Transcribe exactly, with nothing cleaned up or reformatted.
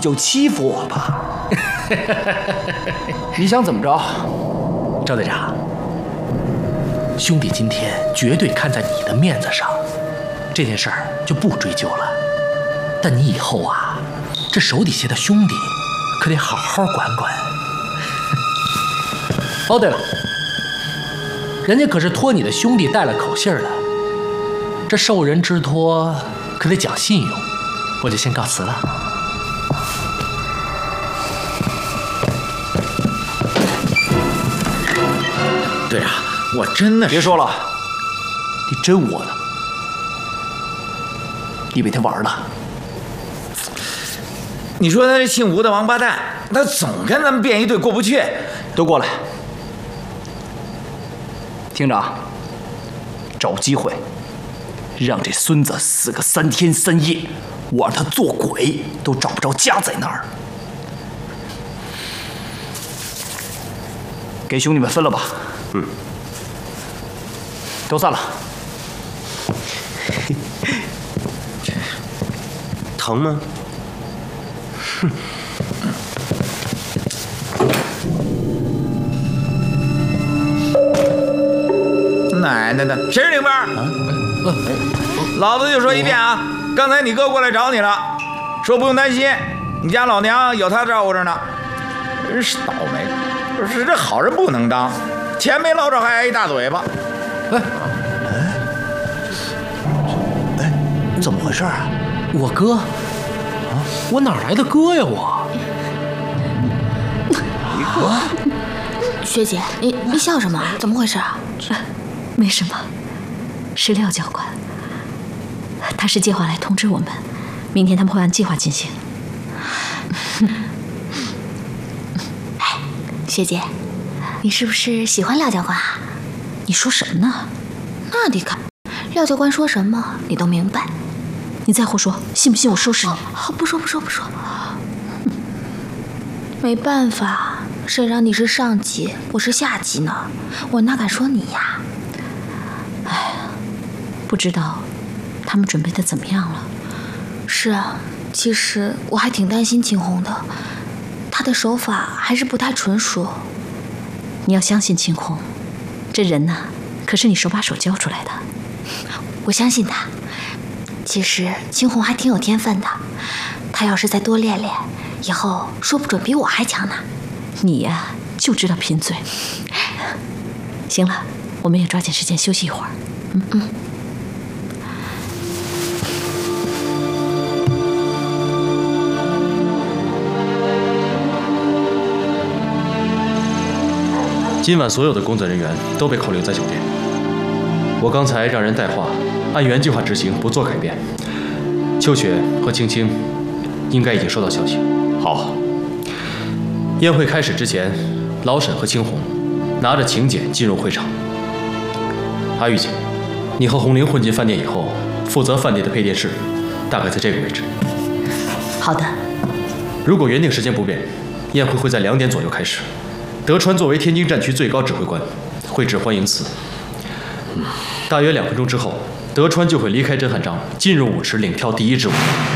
就欺负我吧？ 你想怎么着？ 赵队长，兄弟今天绝对看在你的面子上，这件事儿就不追究了。但你以后啊，这手底下的兄弟可得好好管管。哦，对了，人家可是托你的兄弟带了口信的，这受人之托可得讲信用。我就先告辞了。 队长，我真的是…… 别说了，你真窝囊，你被他玩了。 你说他这姓吴的王八蛋，他总跟咱们编一队过不去。 都过来，厅长，找机会让这孙子死个三天三夜，我让他做鬼都找不着家在哪儿。给兄弟们分了吧。 嗯。 都散了。 疼吗？哼。 奶奶的，谁是领班？啊呃、老子就说一遍啊！刚才你哥过来找你了，说不用担心，你家老娘有他照顾着呢。真是倒霉，是这好人不能当，钱没捞着还挨一大嘴巴。 哎哎哎，怎么回事啊？我哥啊，我哪来的哥呀我？ 你哥？ 学姐，你你笑什么？怎么回事啊？ 没什么，是廖教官，他是计划来通知我们，明天他们会按计划进行。 哎，学姐，你是不是喜欢廖教官啊？ 你说什么呢？ 那你看，廖教官说什么你都明白。 你再胡说，信不信我收拾你？ 好，不说不说不说。没办法，谁让你是上级，我是下级呢？我哪敢说你呀？ 哎，不知道他们准备的怎么样了？ 是啊，其实我还挺担心秦红的，他的手法还是不太纯熟。 你要相信秦红，这人呐，可是你手把手教出来的。 我相信他。其实秦红还挺有天分的，他要是再多练练，以后说不准比我还强呢。 你呀，就知道贫嘴。行了，我们也抓紧时间休息一会儿。嗯嗯。 今晚所有的工作人员都被扣留在酒店。我刚才让人带话，按原计划执行，不做改变。秋雪和青青应该已经收到消息。 好。 宴会开始之前，老沈和青红拿着请柬进入会场。阿玉姐，你和红玲混进饭店以后，负责饭店的配电室，大概在这个位置。 好的。 如果原定时间不变，宴会会在两点左右开始。德川作为天津战区最高指挥官，会致欢迎词。大约两分钟之后，德川就会离开甄汉章，进入舞池领跳第一支舞。